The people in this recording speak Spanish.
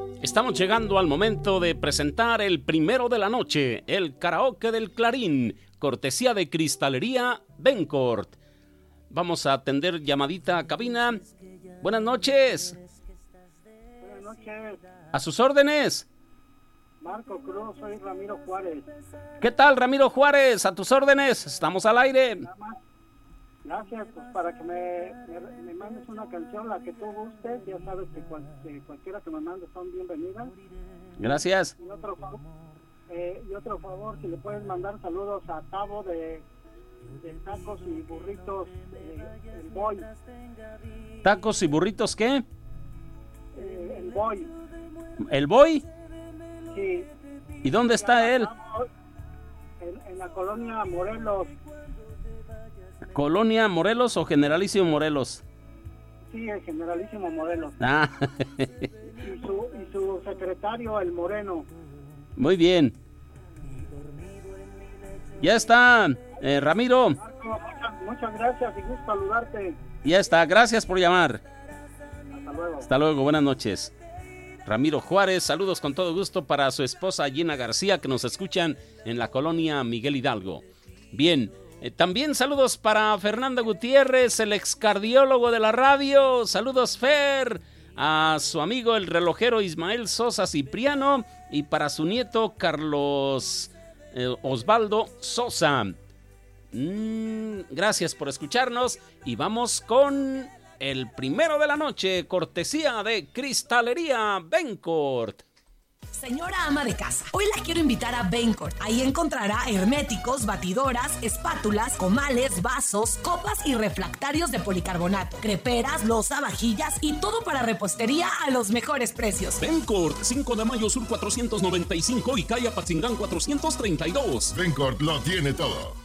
Estamos llegando al momento de presentar el primero de la noche, el karaoke del Clarín, cortesía de Cristalería Bencourt. Vamos a atender llamadita a cabina. Buenas noches. Buenas noches. A sus órdenes. Marco Cruz, soy Ramiro Juárez. ¿Qué tal, Ramiro Juárez? A tus órdenes. Estamos al aire. Nada más. Gracias, pues para que me mandes una canción, la que tú gustes. Ya sabes que cualquiera que me mandes son bienvenidas. Gracias. Y otro favor, si le puedes mandar saludos a Tavo de Tacos y Burritos, el Boy. ¿Tacos y burritos qué? El Boy. ¿El Boy? Sí. ¿Y dónde está él? En la colonia Morelos. ¿Colonia Morelos o Generalísimo Morelos? Sí, el Generalísimo Morelos. Ah. Y su secretario, el Moreno. Muy bien. Ya está, Ramiro. Marco, muchas gracias y gusto saludarte. Ya está, gracias por llamar. Hasta luego. Hasta luego, buenas noches. Ramiro Juárez, saludos con todo gusto para su esposa Gina García, que nos escuchan en la colonia Miguel Hidalgo. Bien, también saludos para Fernando Gutiérrez, el excardiólogo de la radio. Saludos, Fer. A su amigo el relojero Ismael Sosa Cipriano y para su nieto Carlos Osvaldo Sosa. Gracias por escucharnos y vamos con el primero de la noche, cortesía de Cristalería Bencourt. Señora ama de casa, hoy la quiero invitar a Bencourt. Ahí encontrará herméticos, batidoras, espátulas, comales, vasos, copas y refractarios de policarbonato, creperas, loza, vajillas y todo para repostería a los mejores precios. Bencourt, 5 de mayo sur 495 y calle Apatzingán 432. Bencourt lo tiene todo.